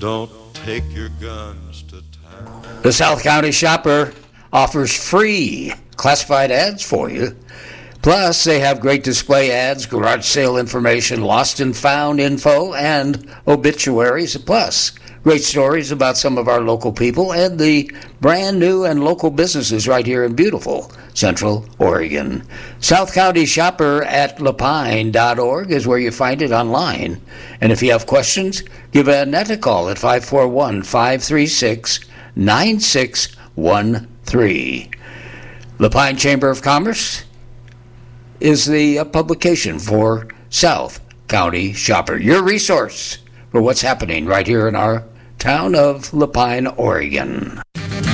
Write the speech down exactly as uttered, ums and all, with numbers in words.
Don't take your guns to town. The South County Shopper offers free classified ads for you. Plus, they have great display ads, garage sale information, lost and found info, and obituaries. Plus, great stories about some of our local people and the brand new and local businesses right here in beautiful Central Oregon. South County Shopper at lapine dot org is where you find it online. And if you have questions, give Annette a call at five four one, five three six, nine six one three. Lapine Chamber of Commerce is the uh, publication for South County Shopper, your resource for what's happening right here in our town of Lapine, Oregon.